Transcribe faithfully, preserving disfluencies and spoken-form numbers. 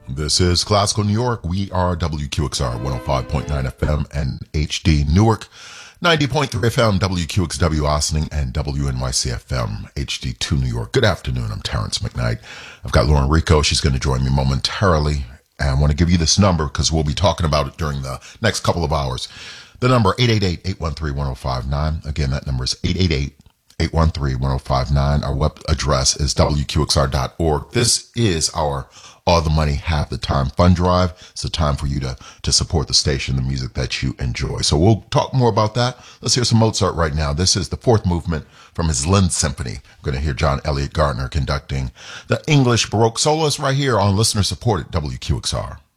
This is Classical New York. We are W Q X R one oh five point nine F M and H D Newark, ninety point three F M, W Q X W Ossining, and W N Y C F M, H D two New York. Good afternoon. I'm Terrence McKnight. I've got Lauren Rico. She's going to join me momentarily. And I want to give you this number because we'll be talking about it during the next couple of hours. The number, eight eight eight, eight one three, one oh five nine. Again, that number is eight eight eight, eight one three, one oh five nine. Our web address is W Q X R dot org. This is our All the Money, Half the Time fund drive. It's a time for you to, to support the station, the music that you enjoy. So we'll talk more about that. Let's hear some Mozart right now. This is the fourth movement from his Lind Symphony. We're going to hear John Elliott Gardner conducting the English Baroque soloist right here on listener support at W Q X R.